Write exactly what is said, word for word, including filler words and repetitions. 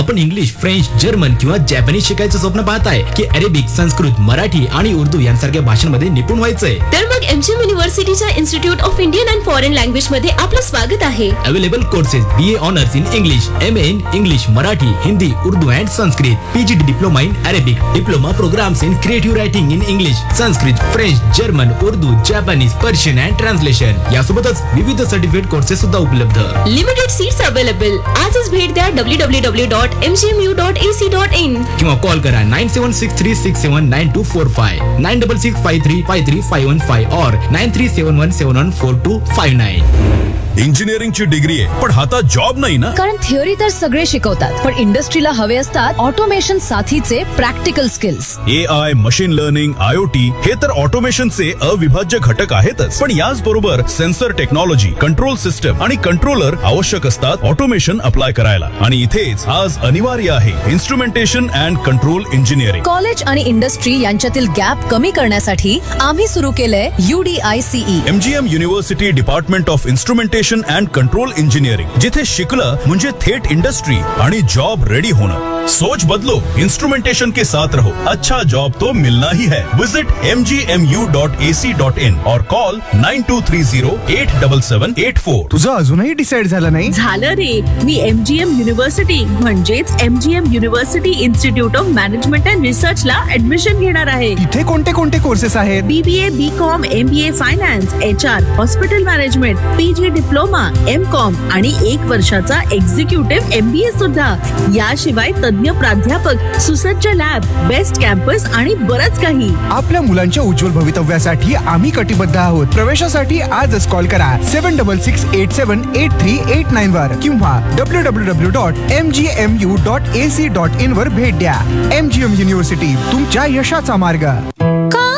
आपण English, French, German किंवा Japanese शिकायचं स्वप्न पाहताय की अरेबिक, संस्कृत, मराठी आणि उर्दू यांसारख्या भाषांमध्ये निपुण व्हायचंय? तर मग MGM युनिव्हर्सिटीच्या institute of Indian and foreign language मध्ये आपलं स्वागत आहे. Available courses B A honours in English, M A in English, Marathi, Hindi, Urdu and Sanskrit, PGD diploma in Arabic, diploma programs in creative writing in English, Sanskrit, French, German, Urdu, Japanese, Persian and translation यासोबतच विविध certificate courses सुद्धा उपलब्ध. Limited seats available. आजच भेट द्या W W W dot M G M U dot A C dot in किंवा call करा nine seven six three six seven nine to four five, nine double six five three five three five one five और nine three seven one seven one four to five nine. इंजिनिअरिंगची degree आहे पण हातात job नाही ना. कारण theory तर सगळे शिकवतात पण इंडस्ट्रीला हवे असतात ऑटोमेशन साथीचे practical skills. A I, machine learning, IoT हे तर ऑटोमेशनचे अविभाज्य घटक आहेतच, पण याच बरोबर सेन्सर टेक्नॉलॉजी, कंट्रोल सिस्टम आणि कंट्रोलर आवश्यक असतात ऑटोमेशन अप्लाय करायला. आणि इथेच आज अनिवार्य आहे instrumentation and control engineering. College आणि इंडस्ट्री यांच्यातील गॅप कमी करण्यासाठी आम्ही सुरू केलंय यूडीआयसीई. MGM university department of instrumentation and control engineering, जिथे शिकलं म्हणजे थेट इंडस्ट्री आणि जॉब रेडी होणं. सोच बदलो, इंस्ट्रूमेंटेशन के साथ रहो, अच्छा जॉब तो मिलना ही है. Visit M G M U dot A C dot in और call nine to three Ziro eight seven seven eight four. तुझं अजूनही डिसाइड झालं नाही? झालं रे. मी एमजीएम युनिव्हर्सिटी म्हणजेच MGM university institute of management and research ला ऍडमिशन घेणार आहे. तिथे कोणते कोणते कोर्सेस आहेत? बीबीए, बी com, MBA finance, H R, hospital management, PG diploma, M com आणि एक वर्षाचा एक्झिक्युटिव्ह एमबीए सुद्धा. याशिवाय तज्ञ प्राध्यापक, सुसज्ज लॅब, बेस्ट कॅम्पस आणि बरंच काही. आपल्या मुलांच्या उज्ज्वल भवितव्यासाठी आम्ही कटिबद्ध आहोत. प्रवेशासाठी आजच कॉल करा सेवन डबल सिक्स एट सेवन एट थ्री एट नाईन वर किंवा W W W dot M G M U dot A C dot in वर भेट द्या. एमजीएम युनिव्हर्सिटी, तुमच्या यशाचा मार्ग.